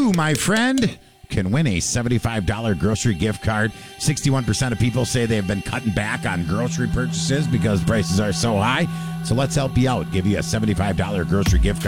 You, my friend, can win a $75 grocery gift card. 61% of people say they've been cutting back on grocery purchases because prices are so high. So let's help you out. Give you a $75 grocery gift card.